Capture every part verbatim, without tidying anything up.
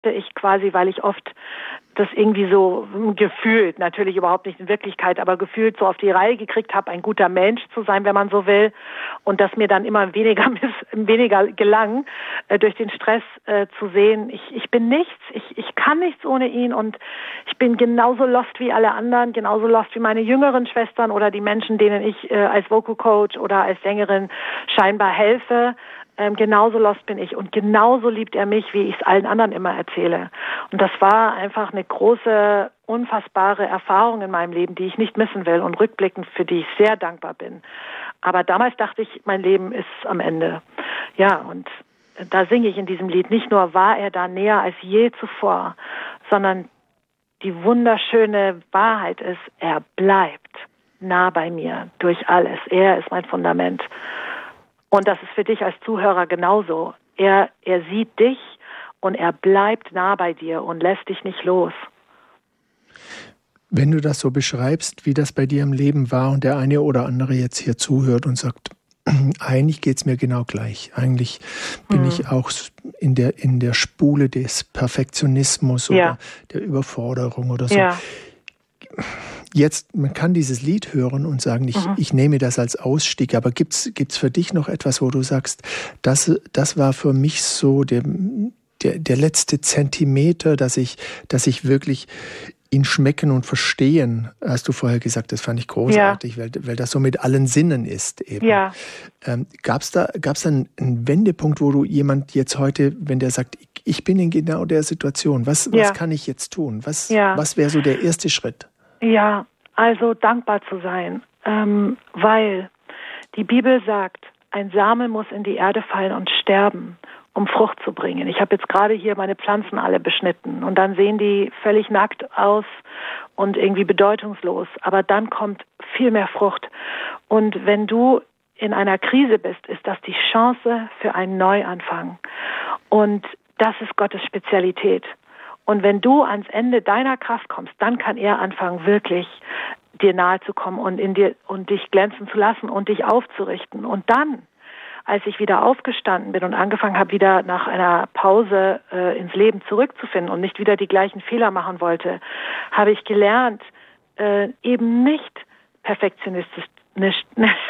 ich quasi, weil ich oft das irgendwie so gefühlt, natürlich überhaupt nicht in Wirklichkeit, aber gefühlt so auf die Reihe gekriegt habe, ein guter Mensch zu sein, wenn man so will, und das mir dann immer weniger weniger gelang, äh, durch den Stress äh, zu sehen, ich, ich bin nichts, ich, ich kann nichts ohne ihn und ich bin genauso lost wie alle anderen, genauso lost wie meine jüngeren Schwestern oder die Menschen, denen ich äh, als Vocal Coach oder als Sängerin scheinbar helfe. Ähm, genauso lost bin ich und genauso liebt er mich, wie ich es allen anderen immer erzähle. Und das war einfach eine große, unfassbare Erfahrung in meinem Leben, die ich nicht missen will und rückblickend für die ich sehr dankbar bin. Aber damals dachte ich, mein Leben ist am Ende. Ja, und da singe ich in diesem Lied, nicht nur war er da näher als je zuvor, sondern die wunderschöne Wahrheit ist, er bleibt nah bei mir durch alles. Er ist mein Fundament. Und das ist für dich als Zuhörer genauso. Er, er sieht dich und er bleibt nah bei dir und lässt dich nicht los. Wenn du das so beschreibst, wie das bei dir im Leben war und der eine oder andere jetzt hier zuhört und sagt, eigentlich geht es mir genau gleich. Eigentlich bin hm. ich auch in der, in der Spule des Perfektionismus oder ja. der Überforderung oder so. Ja. Jetzt, man kann dieses Lied hören und sagen, ich, mhm. ich nehme das als Ausstieg, aber gibt's gibt's für dich noch etwas, wo du sagst, das, das war für mich so der, der, der letzte Zentimeter, dass ich, dass ich wirklich ihn schmecken und verstehen, hast du vorher gesagt, das fand ich großartig, ja. weil, weil das so mit allen Sinnen ist eben. Ja. Ähm, gab's da, gab's da einen, einen Wendepunkt, wo du jemand jetzt heute, wenn der sagt, ich, ich bin in genau der Situation, was, ja. was kann ich jetzt tun? Was, ja. was wäre so der erste Schritt? Ja, also dankbar zu sein, ähm, weil die Bibel sagt, ein Same muss in die Erde fallen und sterben, um Frucht zu bringen. Ich habe jetzt gerade hier meine Pflanzen alle beschnitten und dann sehen die völlig nackt aus und irgendwie bedeutungslos, aber dann kommt viel mehr Frucht. Und wenn du in einer Krise bist, ist das die Chance für einen Neuanfang. Und das ist Gottes Spezialität. Und wenn du ans Ende deiner Kraft kommst, dann kann er anfangen, wirklich dir nahe zu kommen und in dir und dich glänzen zu lassen und dich aufzurichten. Und dann, als ich wieder aufgestanden bin und angefangen habe, wieder nach einer Pause äh, ins Leben zurückzufinden und nicht wieder die gleichen Fehler machen wollte, habe ich gelernt, äh, eben nicht perfektionistisch, nicht,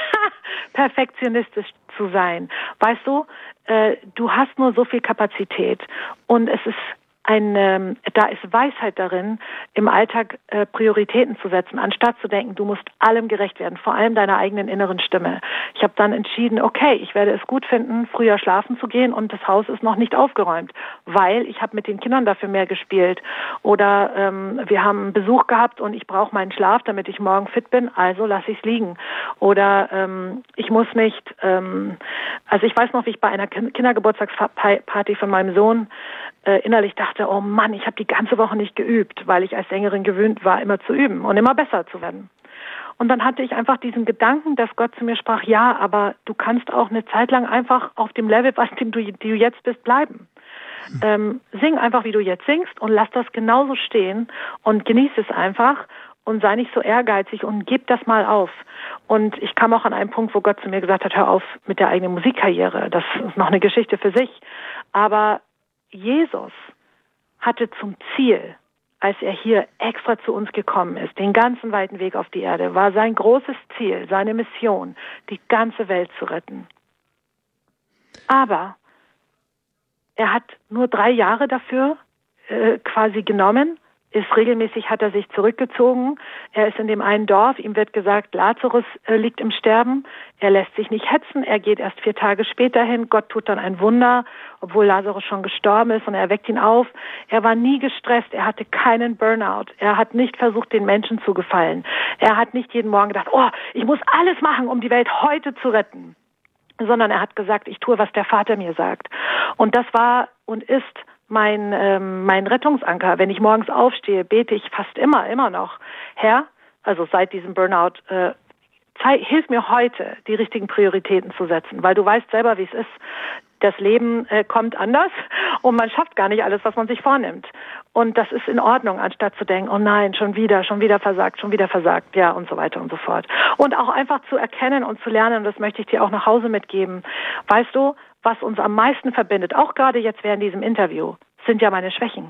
perfektionistisch zu sein. Weißt du, äh, du hast nur so viel Kapazität und es ist Ein, ähm, da ist Weisheit darin, im Alltag äh, Prioritäten zu setzen, anstatt zu denken, du musst allem gerecht werden, vor allem deiner eigenen inneren Stimme. Ich habe dann entschieden, okay, ich werde es gut finden, früher schlafen zu gehen und das Haus ist noch nicht aufgeräumt, weil ich habe mit den Kindern dafür mehr gespielt oder ähm, wir haben Besuch gehabt und ich brauche meinen Schlaf, damit ich morgen fit bin, also lasse ich es liegen. Oder ähm, ich muss nicht, ähm, also ich weiß noch, wie ich bei einer Kindergeburtstagsparty von meinem Sohn äh, innerlich dachte, oh Mann, ich habe die ganze Woche nicht geübt, weil ich als Sängerin gewöhnt war, immer zu üben und immer besser zu werden. Und dann hatte ich einfach diesen Gedanken, dass Gott zu mir sprach, ja, aber du kannst auch eine Zeit lang einfach auf dem Level, was dem du, du jetzt bist, bleiben. Mhm. Ähm, sing einfach, wie du jetzt singst und lass das genauso stehen und genieß es einfach und sei nicht so ehrgeizig und gib das mal auf. Und ich kam auch an einen Punkt, wo Gott zu mir gesagt hat, hör auf mit der eigenen Musikkarriere. Das ist noch eine Geschichte für sich. Aber Jesus hatte zum Ziel, als er hier extra zu uns gekommen ist, den ganzen weiten Weg auf die Erde, war sein großes Ziel, seine Mission, die ganze Welt zu retten. Aber er hat nur drei Jahre dafür äh, quasi genommen, ist regelmäßig, hat er sich zurückgezogen. Er ist in dem einen Dorf, ihm wird gesagt, Lazarus äh, liegt im Sterben. Er lässt sich nicht hetzen, er geht erst vier Tage später hin. Gott tut dann ein Wunder, obwohl Lazarus schon gestorben ist und er weckt ihn auf. Er war nie gestresst, er hatte keinen Burnout. Er hat nicht versucht, den Menschen zu gefallen. Er hat nicht jeden Morgen gedacht, oh, ich muss alles machen, um die Welt heute zu retten. Sondern er hat gesagt, ich tue, was der Vater mir sagt. Und das war und ist mein ähm, mein Rettungsanker. Wenn ich morgens aufstehe, bete ich fast immer, immer noch, Herr, also seit diesem Burnout, äh, zeig, hilf mir heute, die richtigen Prioritäten zu setzen, weil du weißt selber, wie es ist. Das Leben äh, kommt anders und man schafft gar nicht alles, was man sich vornimmt. Und das ist in Ordnung, anstatt zu denken, oh nein, schon wieder, schon wieder versagt, schon wieder versagt, ja, und so weiter und so fort. Und auch einfach zu erkennen und zu lernen, das möchte ich dir auch nach Hause mitgeben. Weißt du, was uns am meisten verbindet, auch gerade jetzt während diesem Interview, sind ja meine Schwächen.